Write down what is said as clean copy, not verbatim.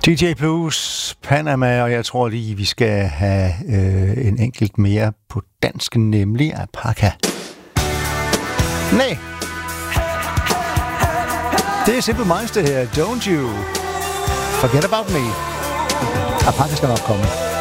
DJ Blues, Panama, og jeg tror lige, vi skal have en enkelt mere på dansk, nemlig Apaka. Nej, det er Simple Minds det her. Don't you forget about me. Apaka skal nok komme.